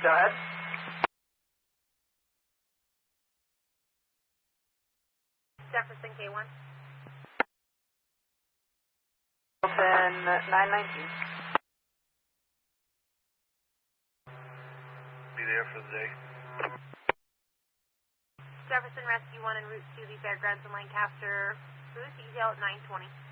Go ahead. Jefferson K1. Open 919. Be there for the day. Jefferson Rescue 1 en route to the Fairgrounds in Lancaster. Boost detail at 920.